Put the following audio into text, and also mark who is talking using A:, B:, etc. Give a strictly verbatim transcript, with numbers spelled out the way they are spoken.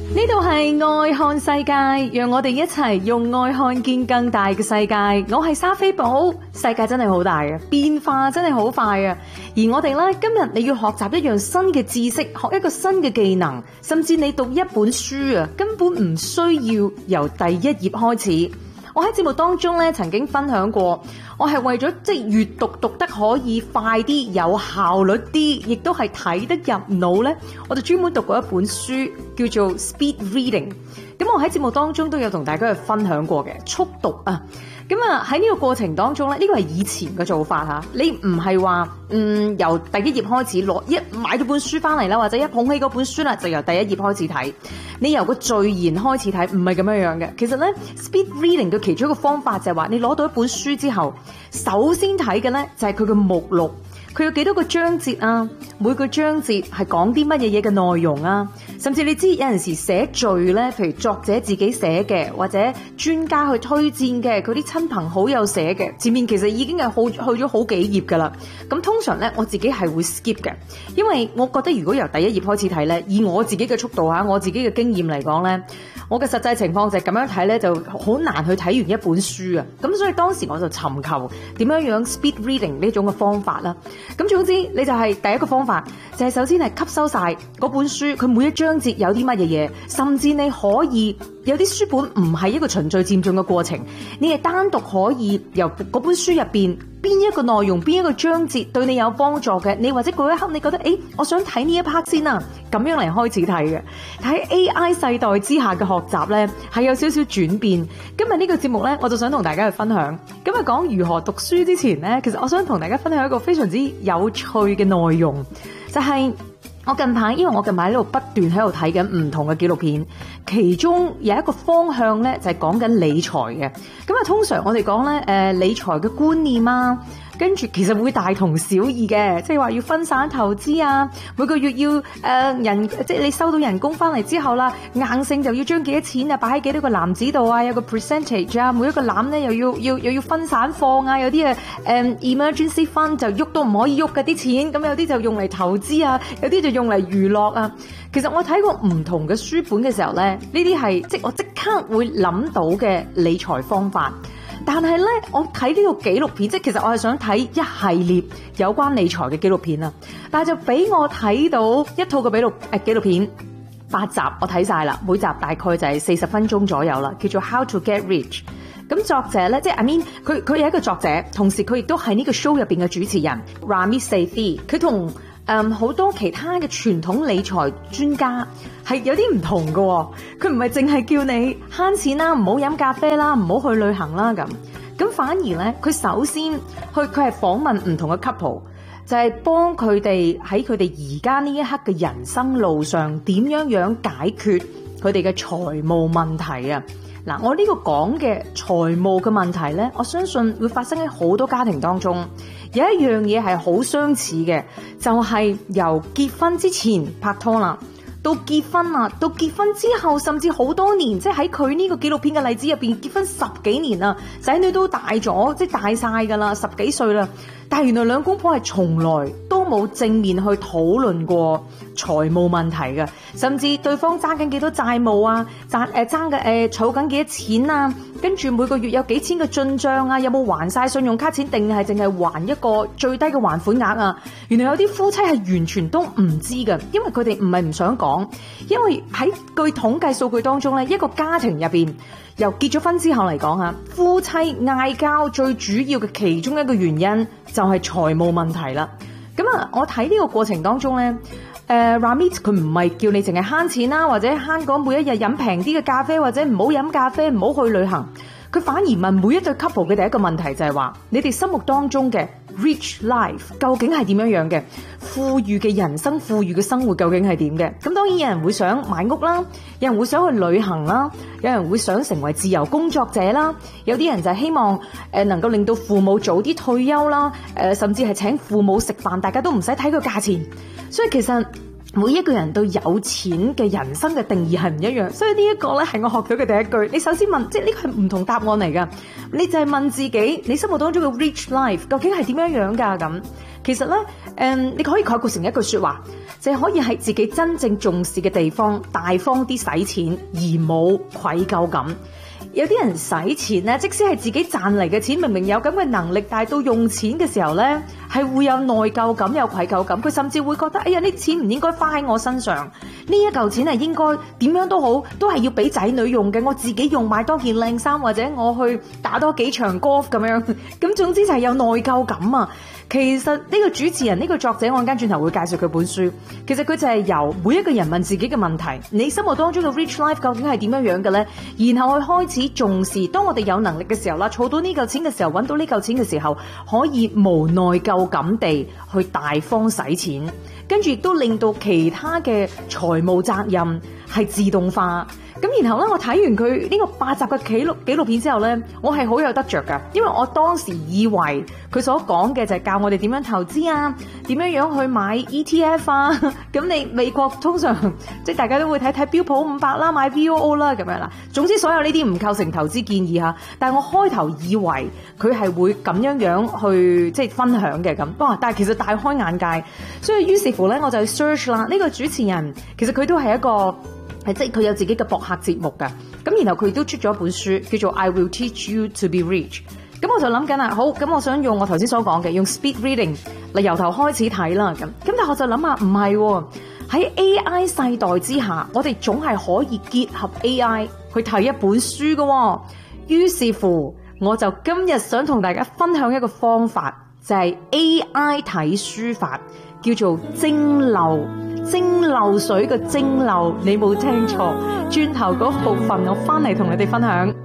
A: 呢度係愛看世界，讓我哋一齊用愛看見更大嘅世界。我係莎菲寶，世界真係好大啊，變化真係好快啊。而我哋咧，今日你要學習一樣新嘅知識，學一個新嘅技能，甚至你讀一本書啊，根本唔需要由第一頁開始。我喺節目當中咧，曾經分享過，我係為咗即係閱讀讀得可以快啲、有效率啲，亦都係睇得入腦咧，我就專門讀過一本書，叫做 Speed Reading。咁我喺節目當中都有同大家去分享過嘅速讀啊。咁啊喺呢個過程當中咧，呢個係以前嘅做法嚇，你唔係話嗯由第一頁開始攞一買咗本書翻嚟啦，或者一捧起嗰本書啦，就由第一頁開始睇。你由個序言開始睇，唔係咁樣樣嘅。其實咧 ，Speed Reading 嘅其中一個方法就係話，你攞到一本書之後，首先睇嘅咧就係佢嘅目錄。佢有幾多個章節啊？每個章節係講啲乜嘢嘢嘅內容啊？甚至你知有陣時寫序咧，譬如作者自己寫嘅，或者專家去推薦嘅，佢啲親朋好友寫嘅，前面其實已經係好去咗好幾頁噶啦。咁通常咧，我自己係會 skip 嘅，因為我覺得如果由第一頁開始睇咧，以我自己嘅速度嚇，我自己嘅經驗嚟講咧，我嘅實際情況就係咁樣睇咧，就好難去睇完一本書啊。咁所以當時我就尋求點樣樣 speed reading 呢種嘅方法啦。咁總之你就係第一個方法，就係首先係吸收晒嗰本書，佢每一章節有啲乜嘢嘢，甚至你可以有啲書本唔係一個循序漸進嘅過程，你係單獨可以由嗰本書入邊邊一個內容邊一個章節對你有幫助嘅，你或者嗰一刻你覺得誒，我想睇呢一 part 先啊，咁樣嚟開始睇嘅。喺 A I 世代之下嘅學習咧，係有少少轉變。今日呢個節目咧，我就想同大家去分享。今日講如何讀書之前咧，其實我想同大家分享一個非常之有趣嘅內容，就係我近排，因為我近排喺度不斷喺度睇緊唔同嘅紀錄片，其中有一個方向咧就係講緊理財嘅。咁啊，通常我哋講咧，誒理財嘅觀念啊，跟住其實會大同小異嘅，即係話要分散投資啊，每個月要誒、呃、人，即係你收到人工翻嚟之後啦，硬性就要將幾多錢啊擺喺幾多個籃子度啊，有個 percentage 啊，每一個籃咧又要要又要分散放啊，有啲誒誒 emergency fund 就喐都唔可以喐嘅啲錢，咁有啲就用嚟投資啊，有啲就用嚟娛樂啊。其實我睇過唔同嘅書本嘅時候咧，呢啲係即我即刻會諗到嘅理財方法。但係咧，我睇呢個紀錄片，即係其實我係想睇一系列有關理財嘅紀錄片啊。但係就俾我睇到一套嘅紀錄誒紀錄片八集，我睇晒啦，每集大概就係四十分鐘左右啦，叫做 How to Get Rich。咁作者咧，即係 I mean 佢佢係一個作者，同時佢亦都係呢個 show 入邊嘅主持人 Ramit Sethi。佢同誒好多其他嘅傳統理財專家係有啲唔同嘅，哦，佢唔係淨係叫你慳錢啦，唔好飲咖啡啦，唔好去旅行啦咁，咁反而咧，佢首先去佢係訪問唔同嘅 couple，就係幫佢哋喺佢哋而家呢一刻嘅人生路上點樣樣解決佢哋嘅財務問題啊！嗱，我呢個講嘅財務嘅問題咧，我相信會發生喺好多家庭當中。有一樣嘢係好相似嘅，就係由結婚之前拍拖啦，到結婚啦，到結婚之後，甚至好多年，即係喺佢呢個紀錄片嘅例子入邊，結婚十幾年啦，仔女都大咗，即係大晒噶啦，十幾歲啦。但係原來兩公婆係從來都冇正面去討論過財務問題嘅，甚至對方爭緊幾多債務啊，爭誒爭嘅誒儲緊幾多錢啊，跟住每個月有幾錢嘅進帳啊，有冇還晒信用卡錢，定係淨係還一個最低嘅還款額啊？原來有啲夫妻係完全都唔知嘅，因為佢哋唔係唔想講，因為喺據統計數據當中咧，一個家庭入邊由結咗婚之後嚟講啊，夫妻嗌交最主要嘅其中一個原因就係財務問題啦。咁啊，我睇呢個過程當中咧，誒 Ramit 佢唔係叫你淨係慳錢啦，或者慳嗰每一日飲平啲嘅咖啡，或者唔好飲咖啡，唔好去旅行。佢反而問每一對 couple 嘅第一個問題就係話：你哋心目當中嘅 rich life 究竟係點樣樣嘅？富裕嘅人生、富裕嘅生活究竟係點嘅？咁當然有人會想買屋啦，有人會想去旅行啦，有人會想成為自由工作者啦，有啲人就係希望誒、呃、能夠令到父母早啲退休啦，誒、呃、甚至係請父母食飯，大家都唔使睇個價錢。所以其實每一個人對有錢嘅人生嘅定義係唔一樣，所以呢一個咧係我學到嘅第一句。你首先問，即係呢個係唔同答案嚟噶，你就係問自己，你心目當中嘅 rich life 究竟係點樣樣噶？咁其實咧，誒、嗯，你可以概括成一句說話，就係可以喺自己真正重視嘅地方大方啲使錢，而冇愧疚感。有啲人使錢咧，即使係自己賺嚟嘅錢，明明有咁嘅能力，但係到用錢嘅時候咧，係會有內疚感、有愧疚感。佢甚至會覺得，哎呀，呢錢唔應該花喺我身上，呢一嚿錢係應該點樣都好，都係要俾仔女用嘅。我自己用，買多件靚衫，或者我去打多幾場 golf 咁樣。咁總之就係有內疚感啊！其實呢個主持人呢、呢個作者，我陣間轉頭會介紹佢本書。其實佢就係由每一個人問自己嘅問題：你心目當中嘅 rich life 究竟係點樣樣嘅呢？然後去開始重視。當我哋有能力嘅時候啦，儲到呢嚿錢嘅時候，揾到呢嚿錢嘅時候，可以無內疚感地去大方使錢，跟住亦都令到其他嘅財務責任係自動化。咁然後咧，我睇完佢呢個八集嘅紀錄紀錄片之後咧，我係好有得着噶，因為我當時以為佢所講嘅就係教我哋點樣投資啊，點樣樣去買 E T F 啊。咁你美國通常即係大家都會睇睇標普五百啦，買 V O O 啦咁樣啦。總之所有呢啲唔構成投資建議吓，但係我開頭以為佢係會咁樣樣去即係分享嘅咁，哇！但係其實大開眼界，所以於是乎咧，我就去 search 啦。呢個主持人其實佢都係一個。係即係佢有自己嘅博客節目㗎，咁然後佢亦都出咗一本書叫做 I Will Teach You to Be Rich。咁我就諗緊啦，好，咁我想用我頭先所講嘅用 speed reading 嚟由頭開始睇啦，咁咁但係我就諗下唔係喎，喺 A I 世代之下，我哋總係可以結合 A I 去睇一本書㗎喎。於是乎，我就今日想同大家分享一個方法，就係 A I 睇書法，叫做蒸餾。蒸餾水嘅蒸餾，你冇聽錯，轉頭嗰部分我翻嚟同你哋分享。